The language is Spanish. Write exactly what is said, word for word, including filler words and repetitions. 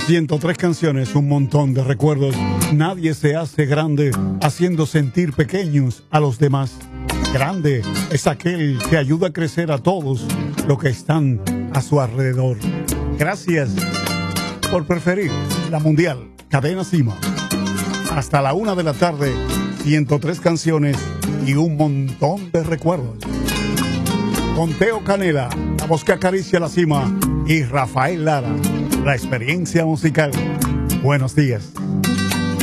ciento tres canciones, un montón de recuerdos. Nadie se hace grande haciendo sentir pequeños a los demás. Grande es aquel que ayuda a crecer a todos los que están a su alrededor. Gracias por preferir la Mundial Cadena Cima. Hasta la una de la tarde, ciento tres canciones y un montón de recuerdos. Con Teo Canela, la voz que acaricia la cima, y Rafael Lara, la experiencia musical. Buenos días.